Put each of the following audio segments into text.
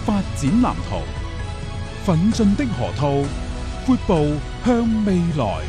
發展藍圖，奮進的河套，闊步向未來。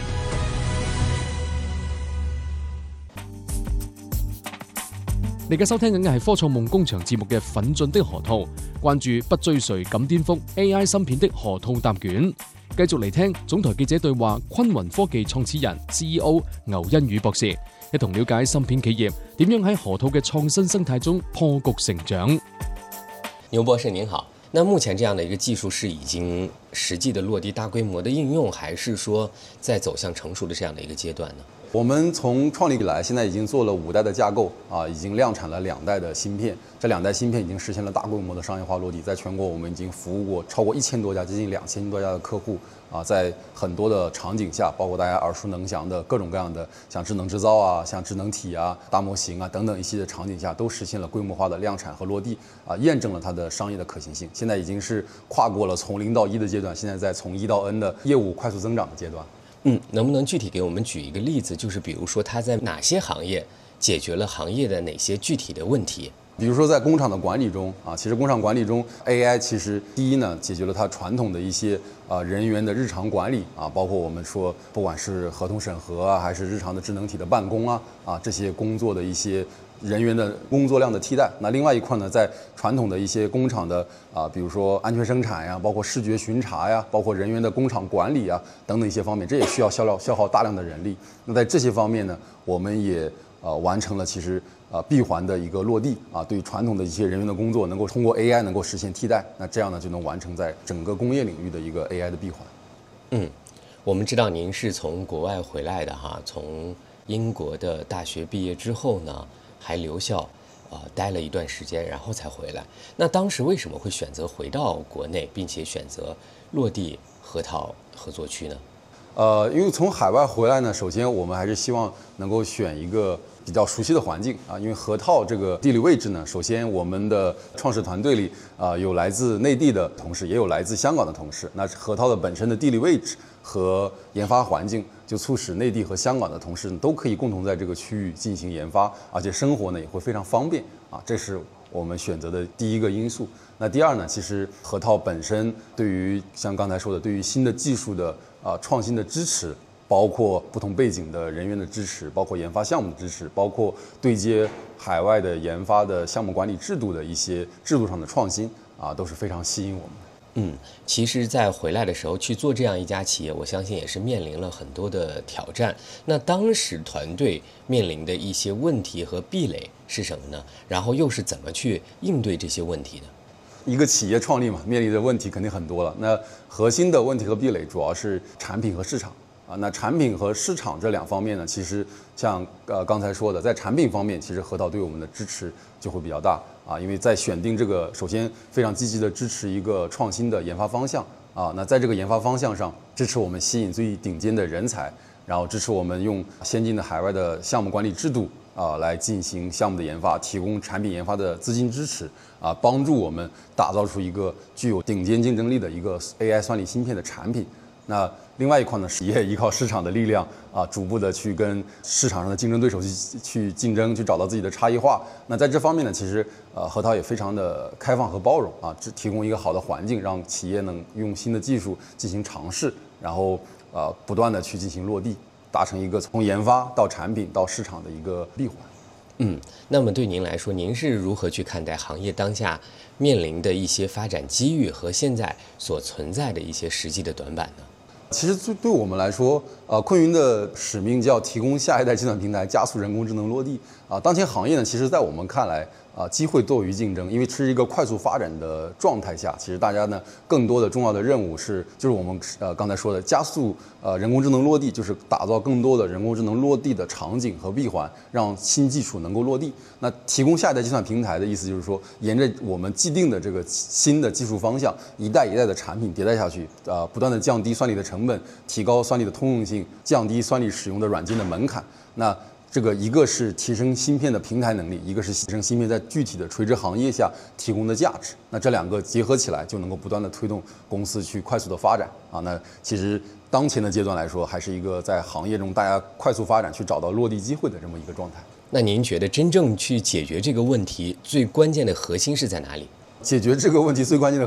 你而家收聽緊嘅係科創夢工場節目嘅奮進的河套，關注不追隨敢顛覆 AI 芯片的河套答卷。繼續嚟聽總台記者對話坤雲科技創始人 CEO 牛欣宇博士，一同了解芯片企業點樣喺河套嘅創新生態中破局成長。 牛博士您好，那目前這樣的一個技術是已經實際的落地大規模的應用，還是說在走向成熟的這樣的一個階段呢？ 我們從創立以來，現在已經做了5代的架構啊，已經量產了2代的芯片。這2代芯片已經實現了大規模的商業化落地，在全國我們已經服務過超過1000多家，接近2000多家的客戶啊，在很多的場景下，包括大家耳熟能詳的各種各樣的，像智能製造啊、像智能體啊、大模型啊等等一系列場景下，都實現了規模化的量產和落地啊，驗證了它的商業的可行性。現在已經是跨過了從0到1的階段，現在在從1到N的業務快速增長的階段。 能不能具體給我們舉一個例子？就是比如說它在哪些行業解決了行業的哪些具體的問題？ 比如說在工廠的管理中啊，其實工廠管理中 AI 其實第一呢，解決了它傳統的一些人員的日常管理啊，包括我們說不管是合同審核啊，還是日常的智能體的辦公啊這些工作的一些人員的工作量的替代。那另外一塊呢，在傳統的一些工廠的比如說安全生產呀，包括視覺巡查呀，包括人員的工廠管理啊等等一些方面，這也需要消耗大量的人力。那在這些方面呢，我們也完成了其實閉環的一個落地啊，對於傳統的一些人員的工作能夠通過 AI 能夠實現替代，那這樣呢就能完成在整個工業領域的一個 AI 的閉環。 我們知道您是從國外回來的哈，從英國的大學畢業之後呢，還留校待了一段時間，然後才回來。那當時為什麼會選擇回到國內，並且選擇落地河套合作區呢？ 因為從海外回來呢，首先我們還是希望能夠選一個比較熟悉的環境啊，因為河套這個地理位置呢，首先我們的創始團隊裏有來自內地的同事，也有來自香港的同事。那河套的本身的地理位置和研發環境，就促使內地和香港的同事都可以共同在這個區域進行研發，而且生活呢也會非常方便啊，這是我們選擇的第一個因素。那第二呢，其實河套本身對於像剛才說的，對於新的技術的創新的支持，包括不同背景的人員的支持，包括研發項目的支持，包括對接海外的研發的項目管理制度的一些制度上的創新啊，都是非常吸引我們的。 其實在回來的時候去做這樣一家企業，我相信也是面臨了很多的挑戰。那當時團隊面臨的一些問題和壁壘是什麼呢？然後又是怎麼去應對這些問題的？ 一個企業創立嘛，面臨的問題肯定很多了。那核心的問題和壁壘主要是產品和市場啊。那產品和市場這兩方面呢，其實像剛才說的，在產品方面，其實河套對我們的支持就會比較大啊。因為在選定這個，首先非常積極的支持一個創新的研發方向啊。那在這個研發方向上，支持我們吸引最頂尖的人才，然後支持我們用先進的海外的項目管理制度來進行項目的研發，提供產品研發的資金支持啊，幫助我們打造出一個具有頂尖競爭力的一個 AI 算力芯片的產品。那另外一塊呢，也依靠市場的力量啊，逐步的去跟市場上的競爭對手去競爭，去找到自己的差異化。那在這方面呢，其實河套也非常的開放和包容啊，提供一個好的環境，讓企業能用新的技術進行嘗試，然後不斷的去進行落地，達成一個從研發到產品到市場的一個閉環。 那麼對您來說，您是如何去看待行業當下面臨的一些發展機遇和現在所存在的一些實際的短板呢？ 其實對我們來說，坤雲的使命叫提供下一代計算平台，加速人工智能落地啊。當前行業呢，其實在我們看來機會多於競爭，因為是一個快速發展的狀態下，其實大家呢更多的重要的任務就是我們剛才說的加速人工智能落地，就是打造更多的人工智能落地的場景和閉環，讓新技術能夠落地。那提供下一代計算平台的意思就是說，沿着我們既定的這個新的技術方向，一代一代的產品迭代下去，不斷的降低算力的成本，提高算力的通用性，降低算力使用的軟件的門檻。那這個一個是提升芯片的平台能力，一個是提升芯片在具體的垂直行業下提供的價值。那這兩個結合起來，就能夠不斷的推動公司去快速的發展啊。那其實當前的階段來說，還是一個在行業中大家快速發展去找到落地機會的這麼一個狀態。 那您覺得真正去解決這個問題最關鍵的核心是在哪裡？ 解決這個問題最關鍵的